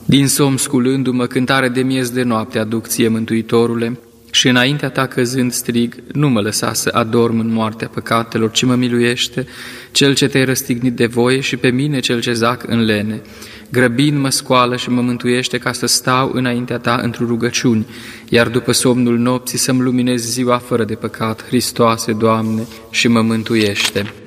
Din somn sculându-mă, cântare de miez de noapte aduc ție, Mântuitorule, și înaintea ta căzând strig, nu mă lăsa să adorm în moartea păcatelor, ci mă miluiește, Cel ce te-ai răstignit de voie și pe mine cel ce zac în lene. Grăbind mă scoală și mă mântuiește ca să stau înaintea ta într-o rugăciuni, iar după somnul nopții să-mi luminezi ziua fără de păcat. Hristoase, Doamne, și mă mântuiește.